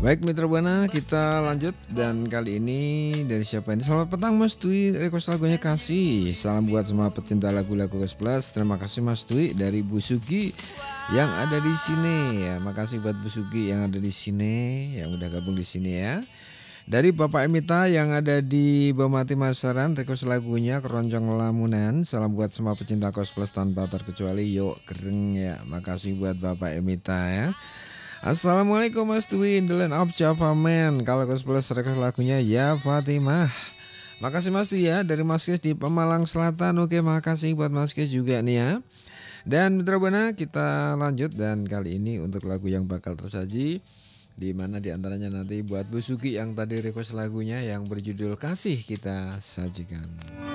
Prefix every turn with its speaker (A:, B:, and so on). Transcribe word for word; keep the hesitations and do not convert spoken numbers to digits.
A: Baik Mitra Buana, kita lanjut dan kali ini dari siapa ini? Selamat petang Mas Dwi, request lagunya Kasih. Salam buat semua pecinta lagu-lagu Koes Plus. Terima kasih Mas Dwi dari Bu Sugi yang ada di sini. Ya, makasih buat Bu Sugi yang ada di sini, yang udah gabung di sini ya. Dari Bapak Emita yang ada di Bomati Masaran, request lagunya Keroncong Lamunan. Salam buat semua pecinta Koes Plus tanpa terkecuali. Yuk keren ya. Makasih buat Bapak Emita ya. Assalamualaikum Mas Dwi, The Land of Java Man. Kalau Koes Plus request lagunya Ya Fatimah. Makasih Mas Dwi ya, dari Mas Kes di Pemalang Selatan. Oke, makasih buat Mas Kes juga nih ya. Dan Mitra Buana, kita lanjut dan kali ini untuk lagu yang bakal tersaji, di mana diantaranya nanti buat Bu Sugi yang tadi request lagunya yang berjudul Kasih kita sajikan.